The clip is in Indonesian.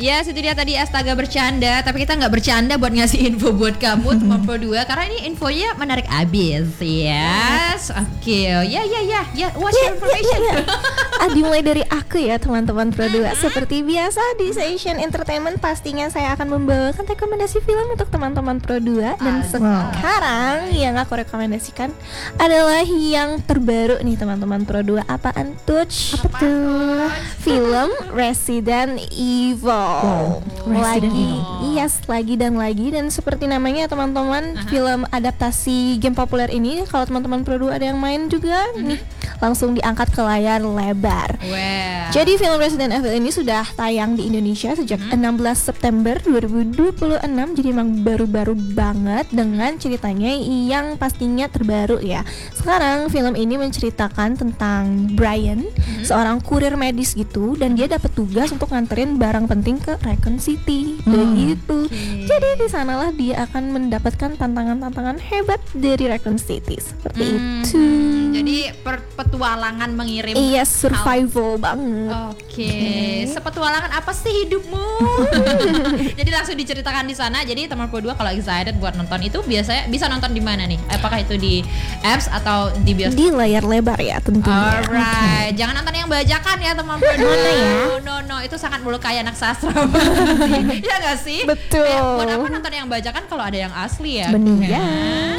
Ya, itu dia tadi Astaga Bercanda. Tapi kita nggak bercanda buat ngasih info buat kamu teman Pro 2 karena ini infonya menarik abis. Yes, oke. Ya. What's your information? Dimulai dari aku ya teman-teman Pro 2. Seperti biasa di Station Entertainment pastinya saya akan membawakan rekomendasi film untuk teman-teman Pro 2. Dan sekarang yang aku rekomendasikan adalah yang terbaru nih teman-teman Pro 2. Apaan tuh? Apa tuh? Film Resident Evil. Lagi dan seperti namanya teman-teman, film adaptasi game populer ini kalau teman-teman Pro 2 ada yang main juga nih langsung diangkat ke layar lebar. Jadi film Resident Evil ini sudah tayang di Indonesia sejak 16 September 2026. Jadi memang baru-baru banget dengan ceritanya yang pastinya terbaru ya. Sekarang film ini menceritakan tentang Brian, seorang kurir medis gitu, dan dia dapat tugas untuk nganterin barang penting ke Raccoon City. Begitu. Jadi di sanalah dia akan mendapatkan tantangan-tantangan hebat dari Raccoon City. Seperti itu. Jadi petualangan mengirim. Iya, survival banget. Oke. Sepetualangan apa sih hidupmu? Jadi langsung diceritakan di sana. Jadi teman Pro 2 kalau excited buat nonton itu biasanya bisa nonton di mana nih? Apakah itu di apps atau di bioskop? Di layar lebar ya tentunya. Alright. Jangan nonton yang bajakan ya teman Pro 2. No, itu sangat melukai anak sastra. Iya nggak sih? Betul. Buat apa nonton yang bajakan kalau ada yang asli ya? Benar.